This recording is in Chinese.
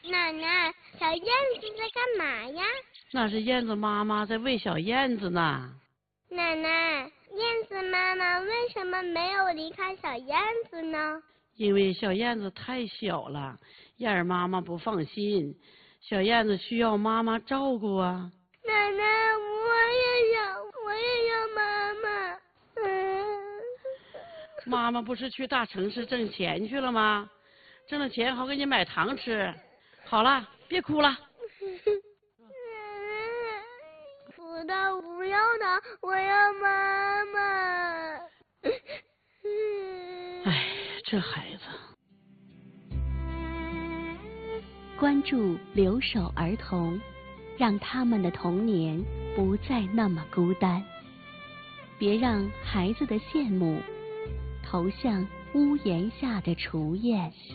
奶奶，小燕子在干嘛呀？ 那是燕子妈妈在喂小燕子呢。 奶奶，燕子妈妈为什么没有离开小燕子呢？ 因为小燕子太小了，燕儿妈妈不放心，小燕子需要妈妈照顾啊。 奶奶，我也要妈妈。 妈妈不是去大城市挣钱去了吗？挣了钱好给你买糖吃。好了，别哭了。 不要他，我要妈妈。 哎，这孩子。 关注留守儿童，让他们的童年不再那么孤单。别让孩子的羡慕投向屋檐下的雏燕。